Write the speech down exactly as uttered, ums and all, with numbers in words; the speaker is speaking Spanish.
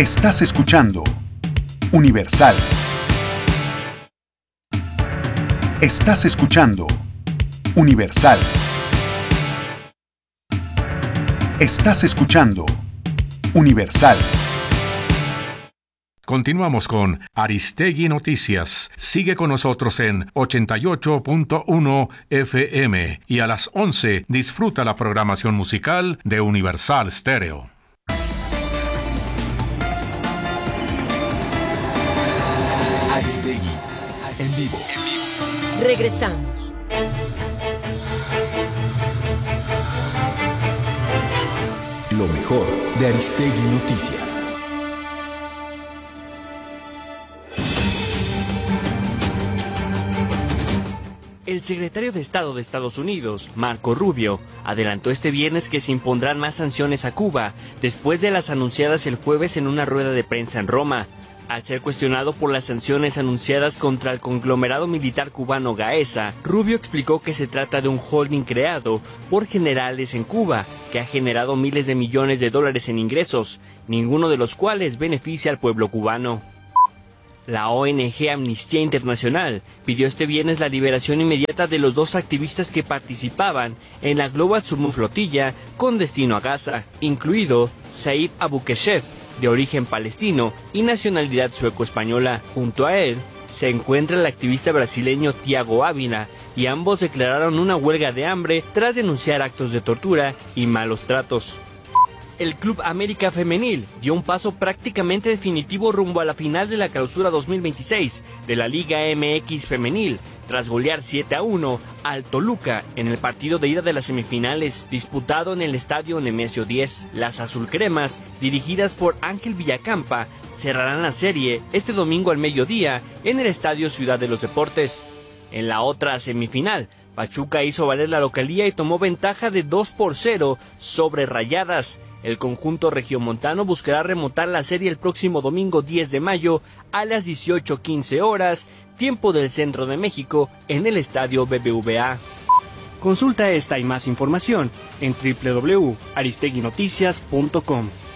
Estás escuchando Universal. Estás escuchando Universal. Estás escuchando Universal. Continuamos con Aristegui Noticias. Sigue con nosotros en ochenta y ocho punto uno F M y a las once disfruta la programación musical de Universal Stereo. Aristegui en vivo. Regresamos. Lo mejor de Aristegui Noticias. El secretario de Estado de Estados Unidos, Marco Rubio, adelantó este viernes que se impondrán más sanciones a Cuba, después de las anunciadas el jueves en una rueda de prensa en Roma. Al ser cuestionado por las sanciones anunciadas contra el conglomerado militar cubano Gaesa, Rubio explicó que se trata de un holding creado por generales en Cuba, que ha generado miles de millones de dólares en ingresos, ninguno de los cuales beneficia al pueblo cubano. La O N G Amnistía Internacional pidió este viernes la liberación inmediata de los dos activistas que participaban en la Global Summit Flotilla con destino a Gaza, incluido Saif Abukeshev, de origen palestino y nacionalidad sueco-española. Junto a él se encuentra el activista brasileño Tiago Ávila, y ambos declararon una huelga de hambre tras denunciar actos de tortura y malos tratos. El Club América Femenil dio un paso prácticamente definitivo rumbo a la final de la Clausura dos mil veintiséis de la Liga M X Femenil, tras golear siete a uno al Toluca en el partido de ida de las semifinales, disputado en el Estadio Nemesio diez. Las azulcremas, dirigidas por Ángel Villacampa, cerrarán la serie este domingo al mediodía en el Estadio Ciudad de los Deportes. En la otra semifinal, Pachuca hizo valer la localía y tomó ventaja de dos por cero sobre Rayadas. El conjunto regiomontano buscará remontar la serie el próximo domingo diez de mayo a las dieciocho quince horas, tiempo del centro de México, en el estadio B B V A. Consulta esta y más información en doble u doble u doble u punto aristegui noticias punto com.